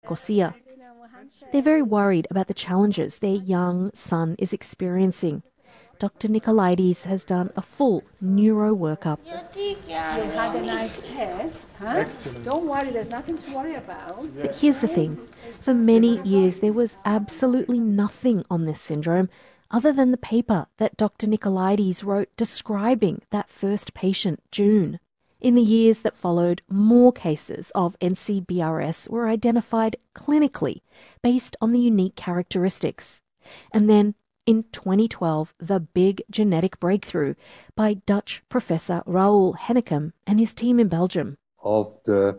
Nicosia. They're very worried about the challenges their young son is experiencing. Dr. Nicolaides has done a full neuro workup. You had a nice test, huh? Excellent. Don't worry, there's nothing to worry about. But here's the thing. For many years, there was absolutely nothing on this syndrome other than the paper that Dr. Nicolaides wrote describing that first patient, June. In the years that followed, more cases of NCBRS were identified clinically based on the unique characteristics. And then, in 2012, the big genetic breakthrough by Dutch Professor Raoul Hennequem and his team in Belgium. Of the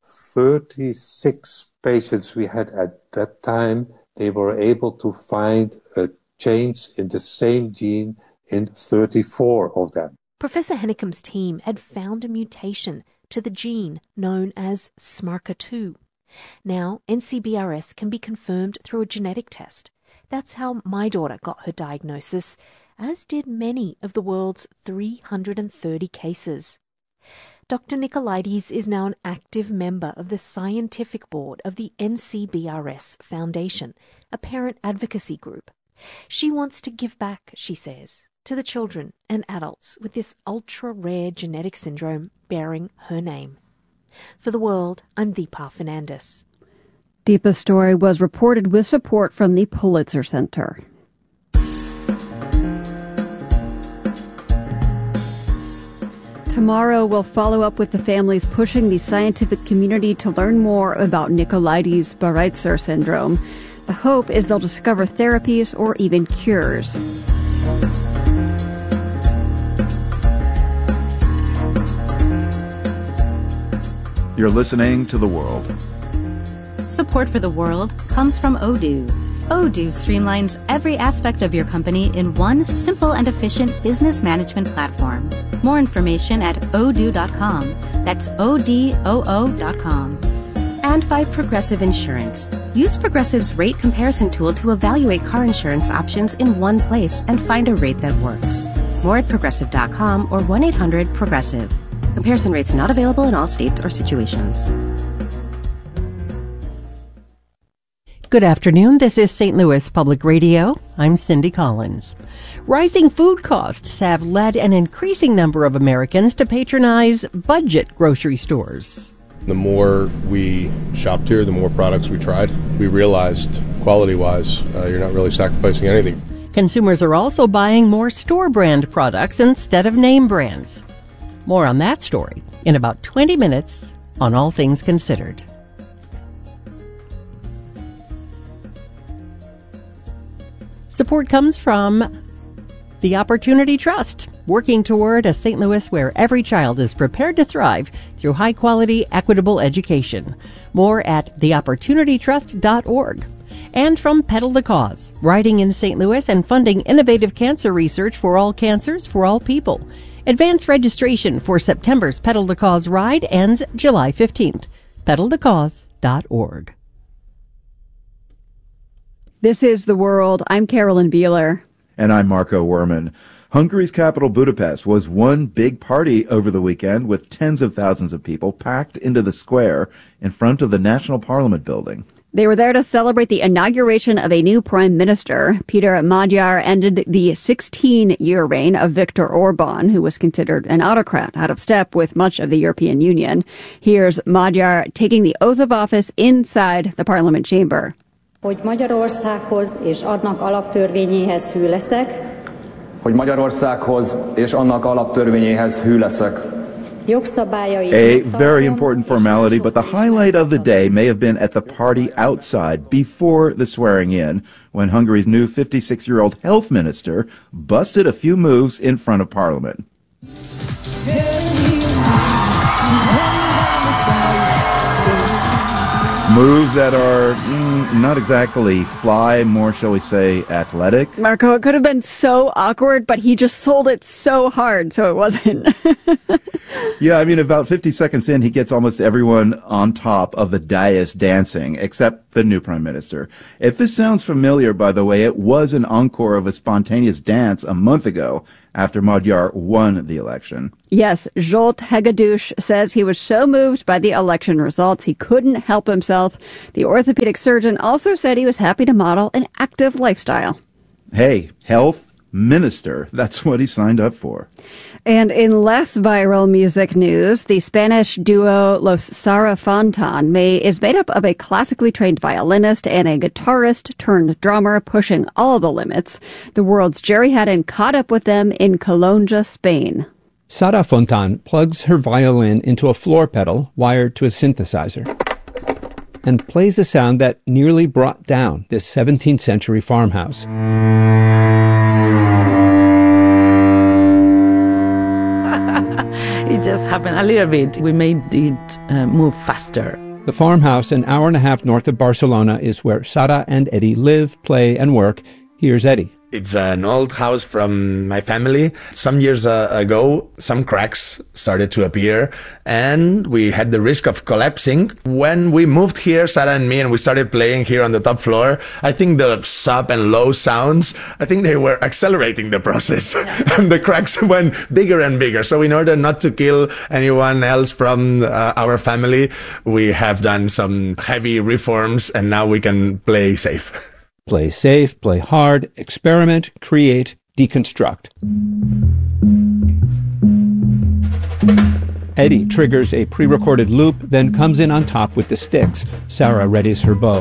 36 patients we had at that time, they were able to find a change in the same gene in 34 of them. Professor Hennequem's team had found a mutation to the gene known as SMARCA2. Now, NCBRS can be confirmed through a genetic test. That's how my daughter got her diagnosis, as did many of the world's 330 cases. Dr. Nicolaides is now an active member of the scientific board of the NCBRS Foundation, a parent advocacy group. She wants to give back, she says, to the children and adults with this ultra-rare genetic syndrome bearing her name. For The World, I'm Deepa Fernandes. Deepa's story was reported with support from the Pulitzer Center. Tomorrow, we'll follow up with the families pushing the scientific community to learn more about Nicolaides-Baraitser syndrome. The hope is they'll discover therapies or even cures. You're listening to The World. Support for The World comes from Odoo. Odoo streamlines every aspect of your company in one simple and efficient business management platform. More information at odoo.com. That's ODOO.com. And by Progressive Insurance. Use Progressive's rate comparison tool to evaluate car insurance options in one place and find a rate that works. More at Progressive.com or 1-800-PROGRESSIVE. Comparison rates not available in all states or situations. Good afternoon. This is St. Louis Public Radio. I'm Cindy Collins. Rising food costs have led an increasing number of Americans to patronize budget grocery stores. The more we shopped here, the more products we tried. We realized, quality-wise, you're not really sacrificing anything. Consumers are also buying more store-brand products instead of name brands. More on that story in about 20 minutes on All Things Considered. Support comes from the Opportunity Trust, working toward a St. Louis where every child is prepared to thrive through high-quality, equitable education. More at theopportunitytrust.org. And from Pedal the Cause, riding in St. Louis and funding innovative cancer research for all cancers for all people. Advance registration for September's Pedal the Cause ride ends July 15th. pedalthecause.org. This is The World. I'm Carolyn Beeler. And I'm Marco Werman. Hungary's capital, Budapest, was one big party over the weekend with tens of thousands of people packed into the square in front of the National Parliament building. They were there to celebrate the inauguration of a new prime minister. Peter Magyar ended the 16-year reign of Viktor Orban, who was considered an autocrat out of step with much of the European Union. Here's Magyar taking the oath of office inside the parliament chamber. Hogy Magyarországhoz és annak alaptörvényéhez hű leszek. Hogy Magyarországhoz és annak alaptörvényéhez hű leszek. A very important formality, but the highlight of the day may have been at the party outside before the swearing in, when Hungary's new 56-year-old health minister busted a few moves in front of Parliament. Moves that are not exactly fly, more, shall we say, athletic. Marco, it could have been so awkward, but he just sold it so hard, so it wasn't. Yeah, I mean, about 50 seconds in, he gets almost everyone on top of the dais dancing, except the new prime minister. If this sounds familiar, by the way, it was an encore of a spontaneous dance a month ago after Magyar won the election. Yes, Zsolt Hegedűs says he was so moved by the election results he couldn't help himself. The orthopedic surgeon also said he was happy to model an active lifestyle. Hey, health minister. That's what he signed up for. And in less viral music news, the Spanish duo Los Sara Fontan is made up of a classically trained violinist and a guitarist turned drummer pushing all the limits. The world's Jerry Haddon caught up with them in Calonja, Spain. Sara Fontan plugs her violin into a floor pedal wired to a synthesizer and plays a sound that nearly brought down this 17th century farmhouse. It just happened a little bit. We made it move faster. The farmhouse, an hour and a half north of Barcelona, is where Sara and Eddie live, play, and work. Here's Eddie. It's an old house from my family. Some years ago, some cracks started to appear, and we had the risk of collapsing. When we moved here, Sara and me, and we started playing here on the top floor, I think the sub and low sounds, I think they were accelerating the process. And the cracks went bigger and bigger. So in order not to kill anyone else from our family, we have done some heavy reforms, and now we can play safe. Play safe, play hard, experiment, create, deconstruct. Eddie triggers a pre-recorded loop, then comes in on top with the sticks. Sara readies her bow.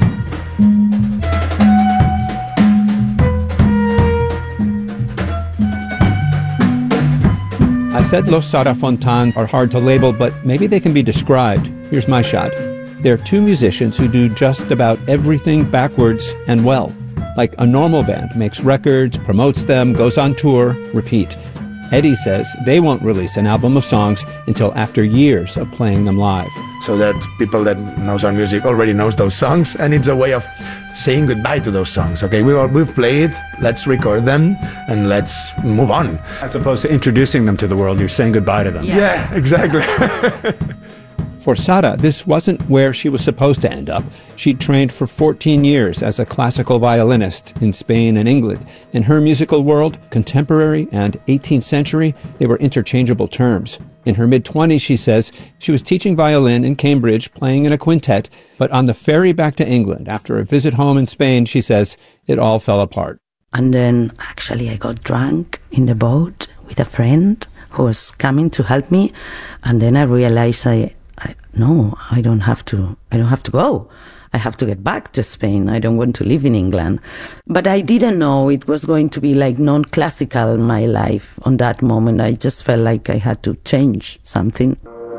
I said Los Sara Fontan are hard to label, but maybe they can be described. Here's my shot. They're two musicians who do just about everything backwards and well. Like a normal band makes records, promotes them, goes on tour, repeat. Eddie says they won't release an album of songs until after years of playing them live. So that people that knows our music already knows those songs, and it's a way of saying goodbye to those songs. Okay, we've played, let's record them, and let's move on. As opposed to introducing them to the world, you're saying goodbye to them. Yeah, exactly. For Sara, this wasn't where she was supposed to end up. She'd trained for 14 years as a classical violinist in Spain and England. In her musical world, contemporary and 18th century, they were interchangeable terms. In her mid-20s, she says, she was teaching violin in Cambridge, playing in a quintet, but on the ferry back to England, after a visit home in Spain, she says, it all fell apart. And then, actually, I got drunk in the boat with a friend who was coming to help me, and then I realized no, I don't have to go. I have to get back to Spain. I don't want to live in England. But I didn't know it was going to be like non-classical, my life on that moment. I just felt like I had to change something.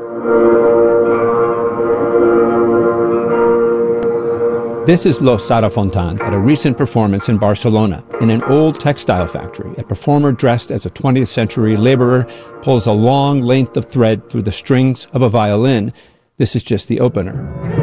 This is Los Sara Fontan at a recent performance in Barcelona. In an old textile factory, a performer dressed as a 20th century laborer pulls a long length of thread through the strings of a violin. This is just the opener.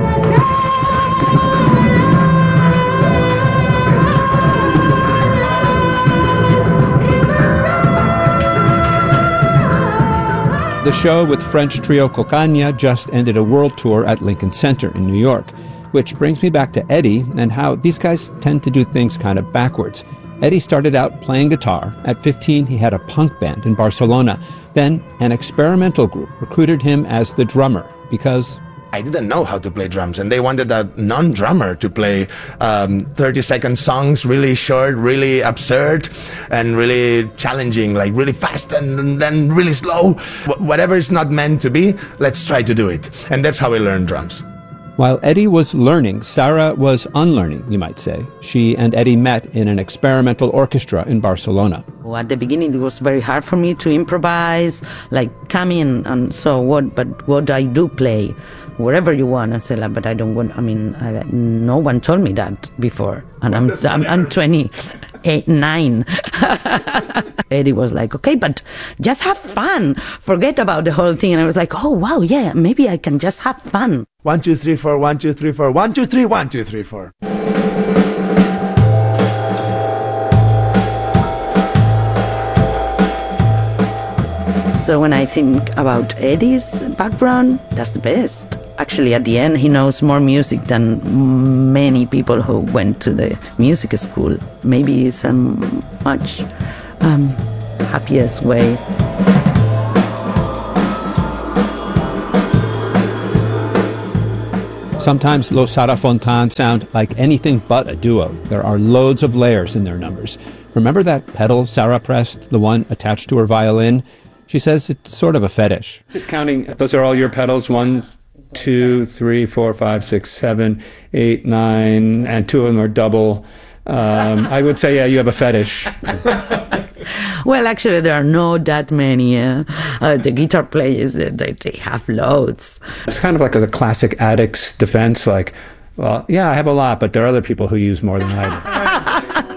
The show with French trio Cocaña just ended a world tour at Lincoln Center in New York. Which brings me back to Eddie and how these guys tend to do things kind of backwards. Eddie started out playing guitar. At 15, he had a punk band in Barcelona. Then an experimental group recruited him as the drummer because I didn't know how to play drums, and they wanted a non-drummer to play 30-second songs, really short, really absurd, and really challenging, like really fast and then really slow. Whatever is not meant to be, let's try to do it. And that's how I learned drums. While Eddie was learning, Sara was unlearning, you might say. She and Eddie met in an experimental orchestra in Barcelona. Well, at the beginning, it was very hard for me to improvise, like come in and so what I do play, wherever you want. I said, but I don't want, no one told me that before. And I'm 29. Eddie was like, okay, but just have fun. Forget about the whole thing. And I was like, oh, wow, yeah, maybe I can just have fun. 1, 2, 3, 4, 1, 2, 3, 4, 1, 2, 3, 1, 2, 3, 4. So when I think about Eddie's background, that's the best. Actually, at the end, he knows more music than many people who went to the music school. Maybe he's much happiest way. Sometimes Los Sara Fontan sound like anything but a duo. There are loads of layers in their numbers. Remember that pedal Sara pressed, the one attached to her violin? She says it's sort of a fetish. Just counting, those are all your pedals? 1, 2, 3, 4, 5, 6, 7, 8, 9, and 2 of them are double. I would say, yeah, you have a fetish. Well, actually, there are not that many. The guitar players, they have loads. It's kind of like a classic addict's defense, like, well, yeah, I have a lot, but there are other people who use more than I do.